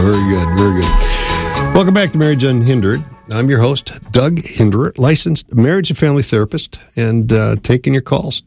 Very good, very good. Welcome back to Marriage Unhindered. I'm your host, Doug Hinderer, licensed marriage and family therapist, and taking your calls,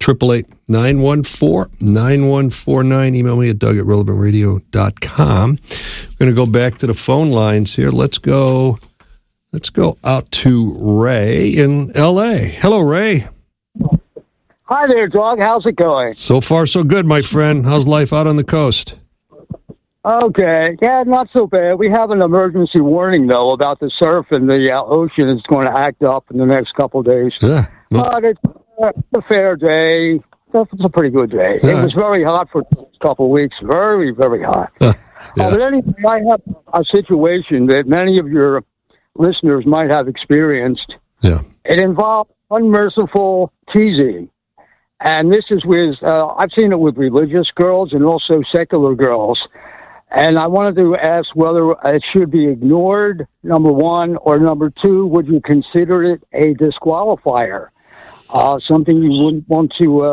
888-914-9149. Email me at doug@relevantradio.com. We're going to go back to the phone lines here. Let's go out to Ray in L.A. Hello, Ray. Hi there, Doug. How's it going? So far, so good, my friend. How's life out on the coast? Okay. Yeah, not so bad. We have an emergency warning, though, about the surf in the ocean is going to act up in the next couple of days. Yeah. But it's a fair day. It's a pretty good day. Yeah. It was very hot for a couple of weeks. Very, very hot. Yeah. But anyway, I have a situation that many of your listeners might have experienced. Yeah. It involves unmerciful teasing. And this is with, I've seen it with religious girls and also secular girls. And I wanted to ask whether it should be ignored, number one, or number two, would you consider it a disqualifier? Something you wouldn't want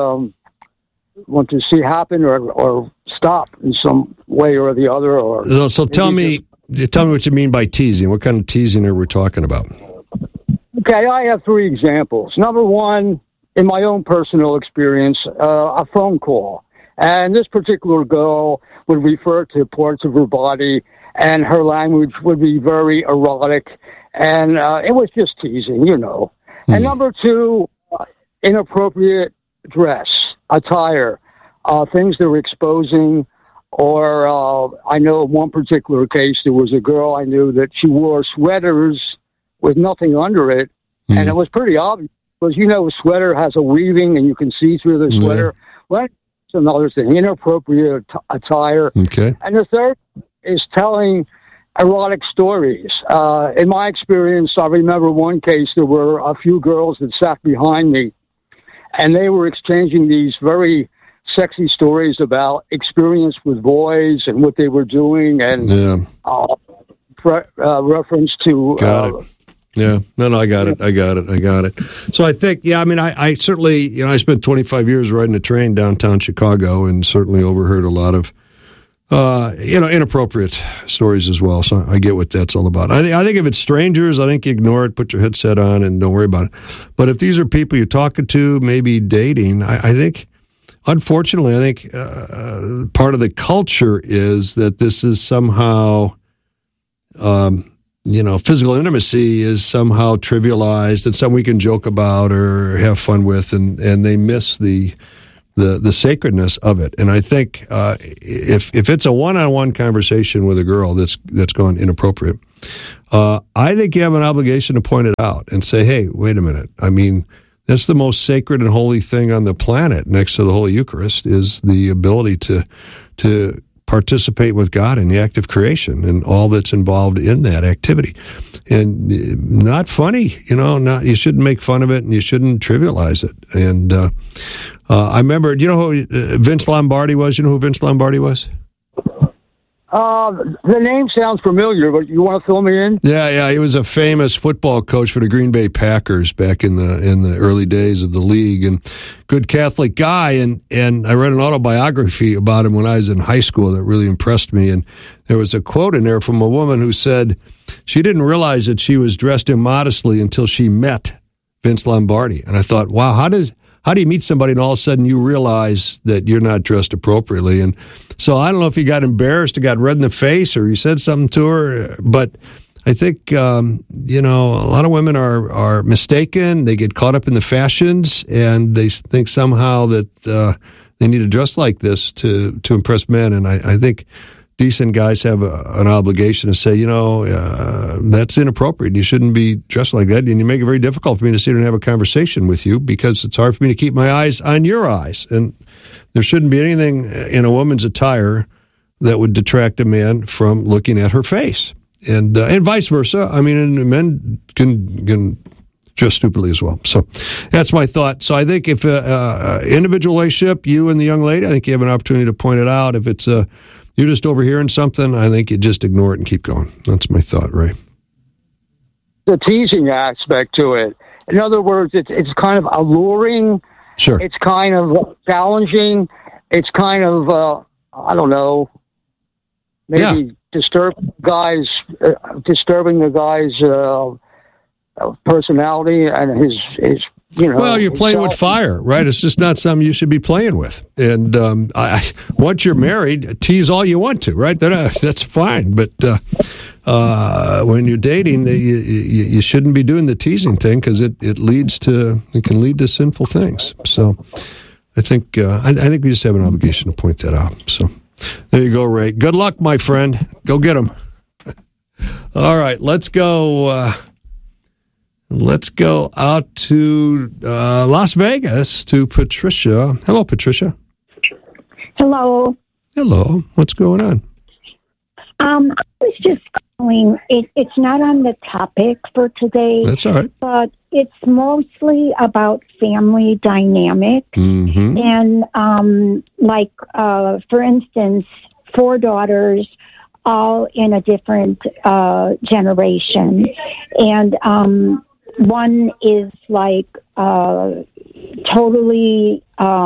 to see happen or stop in some way or the other? Or so tell me what you mean by teasing. What kind of teasing are we talking about? Okay, I have three examples. Number one, in my own personal experience, a phone call. And this particular girl would refer to parts of her body, and her language would be very erotic, and it was just teasing, you know. And number two, inappropriate dress, attire, things that were exposing, or I know in one particular case, there was a girl I knew that she wore sweaters with nothing under it, and it was pretty obvious, because, you know, a sweater has a weaving, and you can see through the sweater. Well, another thing, inappropriate attire. Okay. And the third is telling erotic stories. In my experience, I remember one case, there were a few girls that sat behind me, and they were exchanging these very sexy stories about experience with boys and what they were doing, and reference to... Got it. Yeah, no, I got it. So I think, I certainly, I spent 25 years riding a train downtown Chicago and certainly overheard a lot of, inappropriate stories as well. So I get what that's all about. I think if it's strangers, I think you ignore it, put your headset on and don't worry about it. But if these are people you're talking to, maybe dating, I think, unfortunately, part of the culture is that this is somehow, physical intimacy is somehow trivialized and something we can joke about or have fun with, and they miss the sacredness of it. And I think if it's a one-on-one conversation with a girl that's gone inappropriate, I think you have an obligation to point it out and say, hey, wait a minute. I mean, that's the most sacred and holy thing on the planet next to the Holy Eucharist is the ability to participate with God in the act of creation and all that's involved in that activity. And not funny, you shouldn't make fun of it and you shouldn't trivialize it. And I remember, do you know who Vince Lombardi was? You know who Vince Lombardi was? The name sounds familiar, but you want to fill me in? Yeah. He was a famous football coach for the Green Bay Packers back in the early days of the league, and good Catholic guy. And I read an autobiography about him when I was in high school that really impressed me. And there was a quote in there from a woman who said she didn't realize that she was dressed immodestly until she met Vince Lombardi. And I thought, wow, how do you meet somebody and all of a sudden you realize that you're not dressed appropriately? And so I don't know if you got embarrassed or got red in the face or you said something to her, but I think, a lot of women are mistaken. They get caught up in the fashions and they think somehow that they need to dress like this to impress men. And I think decent guys have an obligation to say, that's inappropriate. You shouldn't be dressed like that. And you make it very difficult for me to sit here and have a conversation with you because it's hard for me to keep my eyes on your eyes. And there shouldn't be anything in a woman's attire that would detract a man from looking at her face. And vice versa. I mean, and men can dress stupidly as well. So that's my thought. So I think if individual relationship, you and the young lady, I think you have an opportunity to point it out. If it's you're just overhearing something, I think you just ignore it and keep going. That's my thought, Ray. The teasing aspect to it. In other words, it's kind of alluring. Sure. It's kind of challenging. It's kind of, I don't know, maybe disturbing the guy's personality and his Well, you're playing with fire, right? It's just not something you should be playing with. And once you're married, tease all you want to, right? That's fine. But when you're dating, you shouldn't be doing the teasing thing because it can lead to sinful things. So I think we just have an obligation to point that out. So there you go, Ray. Good luck, my friend. Go get him. All right, let's go. Let's go out to Las Vegas to Patricia. Hello, Patricia. Hello. Hello. What's going on? I was just calling. It's not on the topic for today. That's all right. But it's mostly about family dynamics. Mm-hmm. And, for instance, 4 daughters, all in a different generation. And one is totally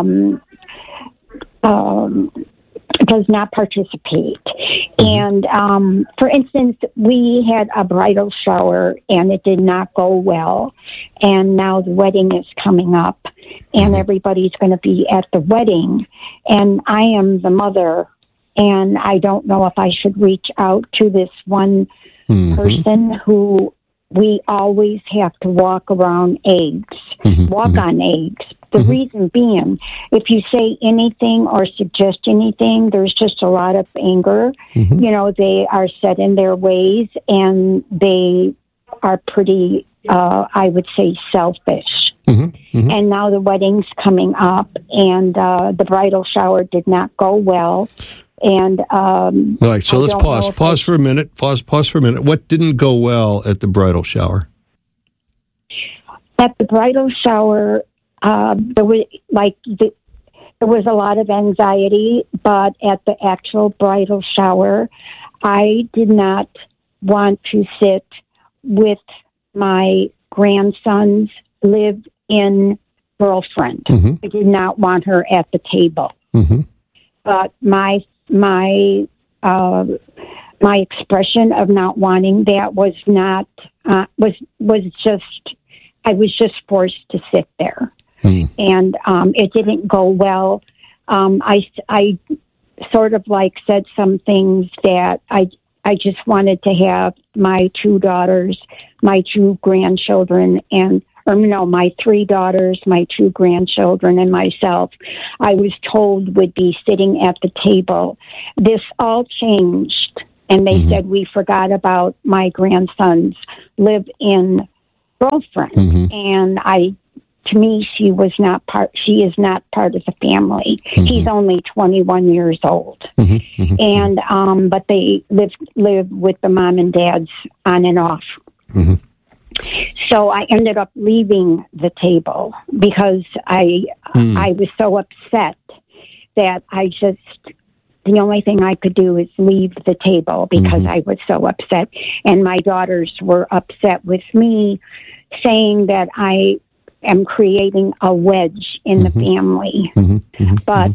does not participate. And for instance, we had a bridal shower and it did not go well. And now the wedding is coming up and everybody's going to be at the wedding. And I am the mother and I don't know if I should reach out to this one person who we always have to walk around eggs, on eggs. The reason being, if you say anything or suggest anything, there's just a lot of anger. They are set in their ways and they are pretty, I would say, selfish. And now the wedding's coming up and the bridal shower did not go well. And all right, so let's pause. Pause for a minute. Pause for a minute. What didn't go well at the bridal shower? At the bridal shower, there was a lot of anxiety, but at the actual bridal shower, I did not want to sit with my grandson's live-in girlfriend. I did not want her at the table. But my expression of not wanting that was not was just I was just forced to sit there, and it didn't go well. I sort of said some things that I just wanted to have my 2 daughters, my 2 grandchildren, my 3 daughters, my 2 grandchildren, and myself, I was told would be sitting at the table. This all changed, and they said we forgot about my grandson's live-in girlfriend. And to me, she is not part of the family. He's only 21 years old. And, but they live with the mom and dads on and off. So I ended up leaving the table because I was so upset that the only thing I could do is leave the table because I was so upset. And my daughters were upset with me, saying that I am creating a wedge in the family. But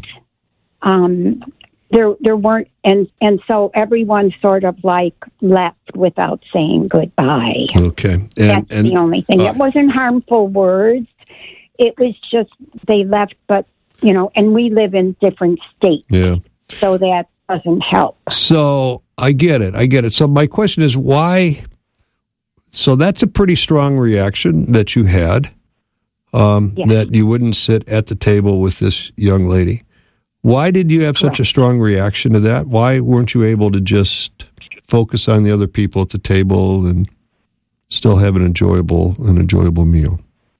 there weren't, and so everyone sort of left without saying goodbye. Okay. That's the only thing. It wasn't harmful words. It was just they left, but, and we live in different states. Yeah. So that doesn't help. So I get it. So my question is why? So that's a pretty strong reaction that you had, that you wouldn't sit at the table with this young lady. Why did you have such a strong reaction to that? Why weren't you able to just focus on the other people at the table and still have an enjoyable meal?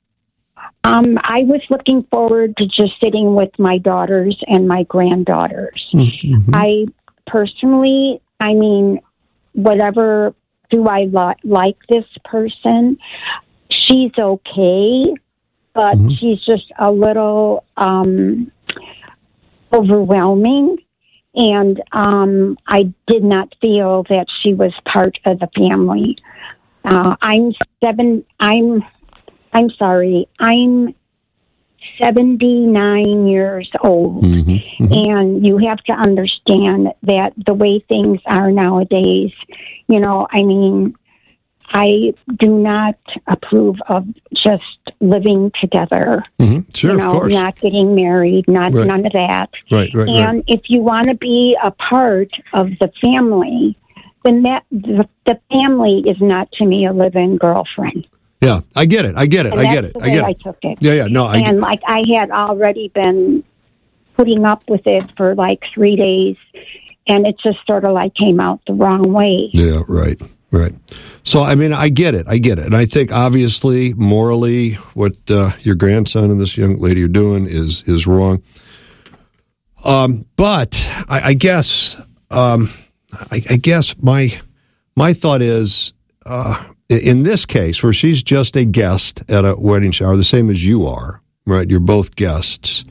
I was looking forward to just sitting with my daughters and my granddaughters. I personally, whatever do I like this person? She's okay, but she's just a little overwhelming, and I did not feel that she was part of the family. I'm 79 years old. And you have to understand that the way things are nowadays, I do not approve of just living together. Sure, of course. Not getting married, none of that. Right. And if you want to be a part of the family, then the family is not to me a live-in girlfriend. Yeah, I get it. I get it. I took it. Yeah. No, I had already been putting up with it for like 3 days, and it just sort of like came out the wrong way. Yeah, right. So, I get it. And I think, obviously, morally, what your grandson and this young lady are doing is wrong. But I guess my thought is, in this case, where she's just a guest at a wedding shower, the same as you are, right? You're both guests.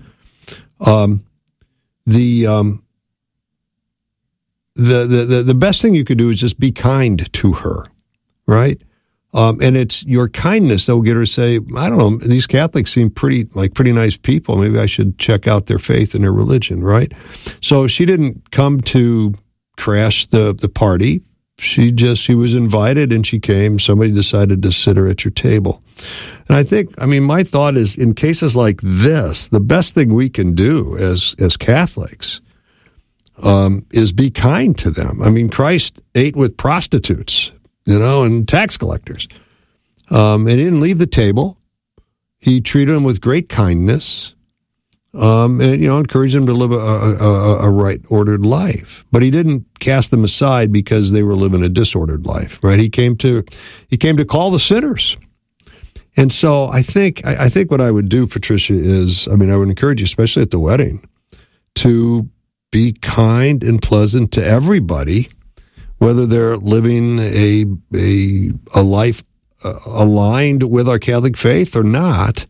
The best thing you could do is just be kind to her, right? And it's your kindness that will get her to say, I don't know, these Catholics seem pretty nice people. Maybe I should check out their faith and their religion, right? So she didn't come to crash the party. She was invited and she came. Somebody decided to sit her at your table. And I think, my thought is, in cases like this, the best thing we can do as Catholics is be kind to them. Christ ate with prostitutes, and tax collectors. And he didn't leave the table. He treated them with great kindness, and encouraged them to live a right, ordered life. But he didn't cast them aside because they were living a disordered life. Right? He came to call the sinners. And so I think what I would do, Patricia, is I would encourage you, especially at the wedding, to be kind and pleasant to everybody, whether they're living a life aligned with our Catholic faith or not.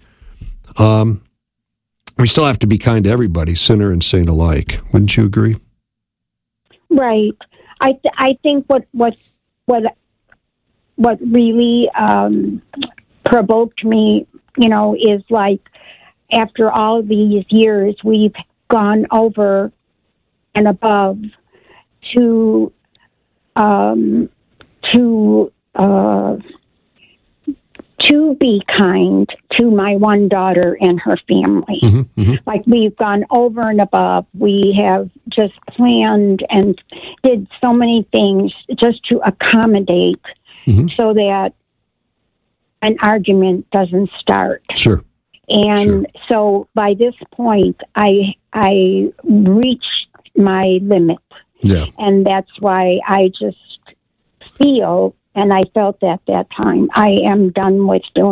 We still have to be kind to everybody, sinner and saint alike. Wouldn't you agree? Right. I think what really provoked me, is like after all of these years, we've gone over and above to be kind to my one daughter and her family. Like, we've gone over and above. We have just planned and did so many things just to accommodate so that an argument doesn't start. Sure. And so by this point, I reached my limit. Yeah. And that's why I just feel, and I felt at that time, I am done with doing